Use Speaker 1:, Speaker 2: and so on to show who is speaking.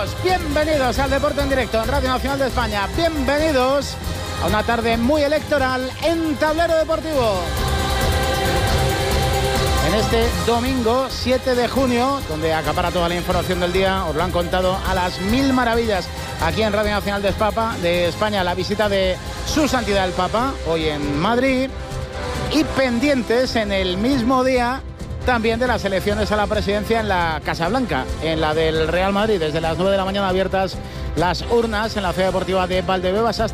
Speaker 1: amigos, bienvenidos al Deporte en Directo en Radio Nacional de España. Bienvenidos a una tarde muy electoral en Tablero Deportivo. En este domingo 7 de junio, donde acapara toda la información del día, os lo han contado a las mil maravillas aquí en Radio Nacional de España, la visita de Su Santidad el Papa, hoy en Madrid, y pendientes en el mismo día también de las elecciones a la presidencia en la Casa Blanca, en la del Real Madrid, desde las 9 de la mañana abiertas las urnas en la Ciudad Deportiva de Valdebebas hasta